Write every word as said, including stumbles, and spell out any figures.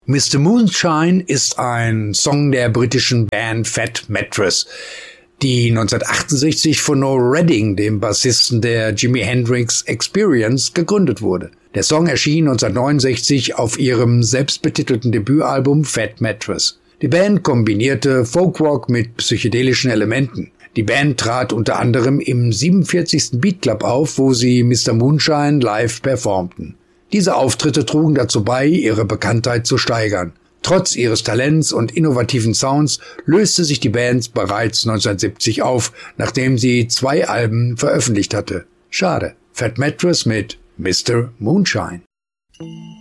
Mister Moonshine ist ein Song der britischen Band Fat Mattress, die neunzehnhundertachtundsechzig von Noel Redding, dem Bassisten der Jimi Hendrix Experience, gegründet wurde. Der Song erschien neunzehnhundertneunundsechzig auf ihrem selbstbetitelten Debütalbum Fat Mattress. Die Band kombinierte Folkrock mit psychedelischen Elementen. Die Band trat unter anderem im siebenundvierzigsten Beat Club auf, wo sie Mister Moonshine live performten. Diese Auftritte trugen dazu bei, ihre Bekanntheit zu steigern. Trotz ihres Talents und innovativen Sounds löste sich die Band bereits neunzehnhundertsiebzig auf, nachdem sie zwei Alben veröffentlicht hatte. Schade. Fat Mattress mit Mister Moonshine.